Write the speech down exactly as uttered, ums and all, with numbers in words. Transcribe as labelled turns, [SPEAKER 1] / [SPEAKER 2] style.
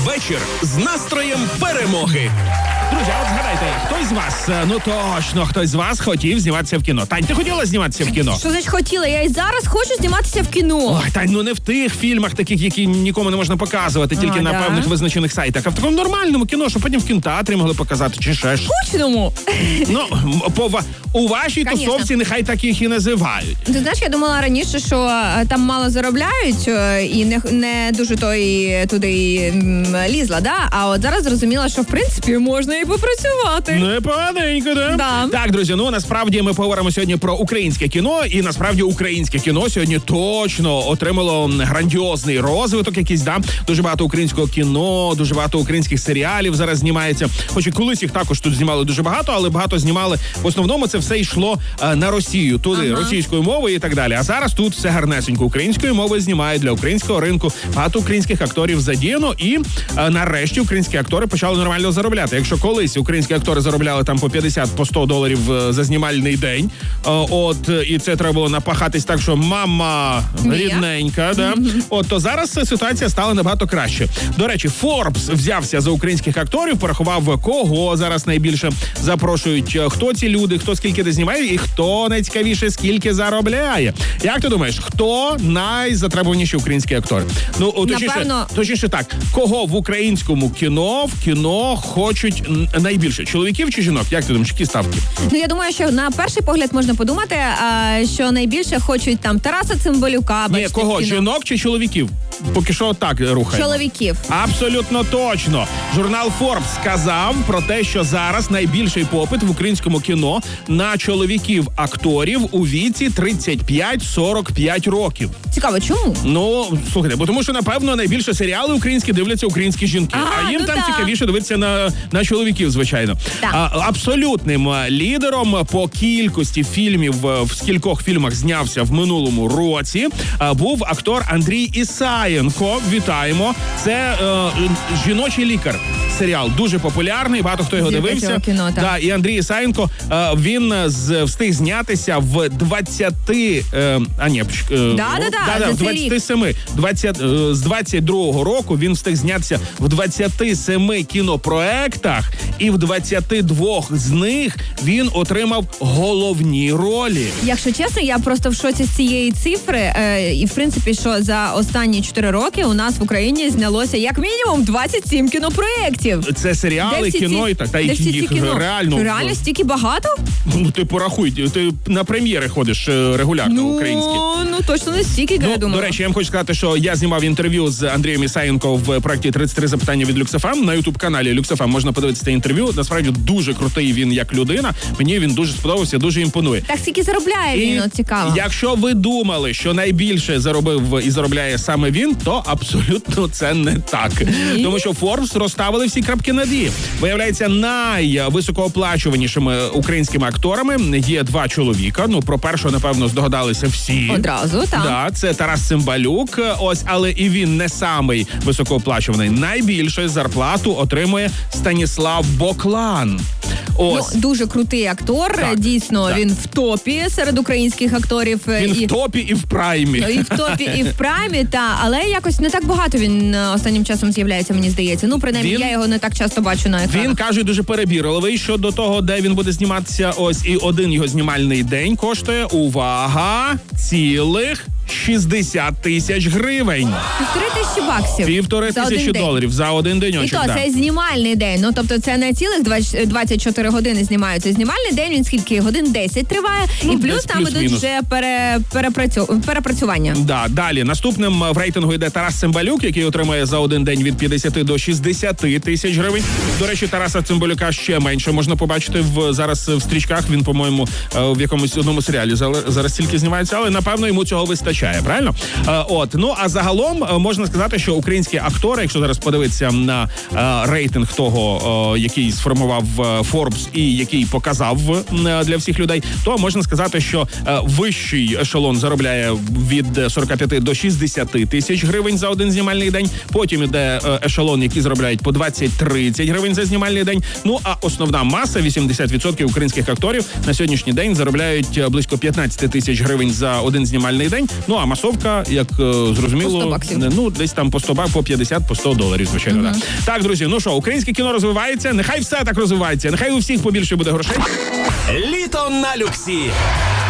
[SPEAKER 1] Вечір з настроєм перемоги. Друзі, от згадайте, хтось з вас, ну точно, хтось з вас хотів зніматися в кіно. Тань, ти хотіла зніматися в кіно?
[SPEAKER 2] Що значить хотіла? Я і зараз хочу зніматися в кіно.
[SPEAKER 1] Ой, Тань, ну не в тих фільмах таких, які нікому не можна показувати, тільки
[SPEAKER 2] а,
[SPEAKER 1] на
[SPEAKER 2] да?
[SPEAKER 1] певних визначених сайтах, а в такому нормальному кіно, що потім в кінотеатрі могли показати, чи ще ж.
[SPEAKER 2] Гучному.
[SPEAKER 1] Ну, по, у вашій
[SPEAKER 2] Конечно.
[SPEAKER 1] тусовці нехай так їх і називають.
[SPEAKER 2] Ти знаєш, я думала раніше, що е, там мало заробляють е, і не, не дуже то і туди м, лізла, да? А от зараз зрозуміла, що в принципі можна і попрацювати.
[SPEAKER 1] Непоганенько, да?
[SPEAKER 2] Да.
[SPEAKER 1] Так, друзі, ну насправді ми поговоримо сьогодні про українське кіно, і насправді українське кіно сьогодні точно отримало грандіозний розвиток якийсь, да? Дуже багато українського кіно, дуже багато українських серіалів зараз знімається. Хоч і колись їх також тут знімали дуже багато, але багато знімали. В основному це все йшло а, на Росію, туди, ага. російською мовою і так далі. А зараз тут все гарнесенько. Українською мовою знімають для українського ринку. Багато українських акторів задіяно, і а, нарешті українські актори почали нормально заробляти. Якщо колись українські актори заробляли там по п'ятдесят, по сто доларів за знімальний день, а, от, і це треба було напахатись так, що мама рідненька, да? Mm-hmm. От, то зараз ситуація стала набагато краще. До речі, Forbes взявся за українських акторів, порахував, кого зараз найбільше запрошують, хто ці люди, хто скільки де знімає і хто найцікавіше скільки заробляє. Як ти думаєш, хто найзатребуваніші українські актори? Ну, точніше,
[SPEAKER 2] Напевно...
[SPEAKER 1] точніше так, кого в українському кіно, в кіно хочуть найбільше? Чоловіків чи жінок? Як ти думаєш, які ставки?
[SPEAKER 2] Ну, я думаю, що на перший погляд можна подумати, а, що найбільше хочуть там Тараса Цимбалюка.
[SPEAKER 1] Ні, кого? Жінок чи чоловіків? Поки що так рухаємо.
[SPEAKER 2] Чоловіків.
[SPEAKER 1] Абсолютно точно. Журнал Forbes сказав про те, що зараз найбільший попит в українському кіно на чоловіків-акторів у віці тридцять п'ять сорок п'ять років.
[SPEAKER 2] Цікаво, чому?
[SPEAKER 1] Ну, слухайте, бо тому що, напевно, найбільше серіали українські дивляться українські жінки.
[SPEAKER 2] Ага,
[SPEAKER 1] а їм
[SPEAKER 2] ну
[SPEAKER 1] там
[SPEAKER 2] так.
[SPEAKER 1] цікавіше дивитися на, на чоловіків, звичайно. А, абсолютним лідером по кількості фільмів, в скількох фільмах знявся в минулому році, був актор Андрій Ісаєнко. Вітаємо. Це е, «Жіночий лікар». Серіал дуже популярний, багато хто його
[SPEAKER 2] Зірка
[SPEAKER 1] дивився.
[SPEAKER 2] Кіно, так.
[SPEAKER 1] Да, і Андрій Ісаєнко, е, він з, встиг знятися в двадцяти, е, а ні, е,
[SPEAKER 2] да, да, да,
[SPEAKER 1] да, да, в двадцяти семи, двадцять, е, з двадцять другого року він встиг знятися в двадцяти семи кінопроектах, і в двадцяти двох з них він отримав головні ролі.
[SPEAKER 2] Якщо чесно, я просто в шоці з цієї цифри. Е, і, в принципі, що за останні чотири роки у нас в Україні знялося як мінімум двадцять сім кінопроєктів.
[SPEAKER 1] Це серіали, кіно і так, та їх, їх реально...
[SPEAKER 2] Реально стільки багато?
[SPEAKER 1] Ну, ти порахуй, ти на прем'єри ходиш регулярно
[SPEAKER 2] ну,
[SPEAKER 1] українські.
[SPEAKER 2] Ну, точно не стільки,
[SPEAKER 1] ну,
[SPEAKER 2] я думаю.
[SPEAKER 1] До речі, я вам хочу сказати, що я знімав інтерв'ю з Андрієм Ісаєнко в проєкті тридцять три запитання від Люкс еф ем. На ютуб-каналі Люкс еф ем можна подивитися це інтерв'ю. Насправді, дуже крутий він як людина. Мені він дуже сподобався, дуже імпонує.
[SPEAKER 2] Так скільки заробляє
[SPEAKER 1] і
[SPEAKER 2] він, от цікаво.
[SPEAKER 1] Якщо ви думали, що найбільше заробив і заробляє саме він, то абсолютно це не так. І? Тому що Forbes розставили всі крапки над «і». Виявляється, найвисокооплачуванішими українськими акторами є два чоловіка. Ну, про першого, напевно, здогадалися всі.
[SPEAKER 2] Одразу, так.
[SPEAKER 1] Да, це Тарас Цимбалюк. Ось, але і він не самий високооплачуваний. Найбільшу зарплату отримує Станіслав Боклан. Ось.
[SPEAKER 2] Ну, дуже крутий актор,
[SPEAKER 1] так,
[SPEAKER 2] дійсно,
[SPEAKER 1] так.
[SPEAKER 2] він в топі серед українських акторів.
[SPEAKER 1] Він
[SPEAKER 2] і...
[SPEAKER 1] в топі і в праймі.
[SPEAKER 2] І в топі, і в праймі, та, але якось не так багато він останнім часом з'являється, мені здається. Ну, принаймні, він... я його не так часто бачу на екранах.
[SPEAKER 1] Він, каже, дуже перебірливий щодо того, де він буде зніматися. Ось, і один його знімальний день коштує, увага, цілих шістдесят тисяч гривень.
[SPEAKER 2] Півтори тисячі баксів.
[SPEAKER 1] Півтори тисячі доларів за один денечок.
[SPEAKER 2] І то,
[SPEAKER 1] да.
[SPEAKER 2] це знімальний день. Ну, тобто, це не цілих двадцять чотири години знімаються. Знімальний день, він скільки? Годин десять триває. Ну, і плюс там
[SPEAKER 1] плюс,
[SPEAKER 2] ідуть
[SPEAKER 1] мінус.
[SPEAKER 2] вже пере, перепрацю, перепрацювання.
[SPEAKER 1] Да, далі. Наступним в рейтингу йде Тарас Цимбалюк, який отримує за один день від п'ятдесят до шістдесят тисяч гривень. До речі, Тараса Цимбалюка ще менше можна побачити в зараз в стрічках. Він, по-моєму, в якомусь одному серіалі зараз тільки знімається, але, напевно, йому цього вистачає, правильно? От, ну, а загалом можна сказати, що українські актори, якщо зараз подивитися на е, рейтинг того, е, який сформував Forbes і який показав е, для всіх людей, то можна сказати, що е, вищий ешелон заробляє від сорок п'ять до шістдесят тисяч гривень за один знімальний день. Потім іде е, ешелон, які заробляють по двадцять-тридцять гривень за знімальний день. Ну, а основна маса, вісімдесят відсотків українських акторів на сьогоднішній день заробляють близько п'ятнадцять тисяч гривень за один знімальний день. Ну а масовка, як е, зрозуміло,
[SPEAKER 2] По сто баксів.
[SPEAKER 1] ну десь там по сто бак, по п'ятдесят, по сто доларів, звичайно. Mm-hmm. Так. так, друзі, ну що, українське кіно розвивається, нехай все так розвивається, нехай у всіх побільше буде грошей.
[SPEAKER 3] Літо на люксі.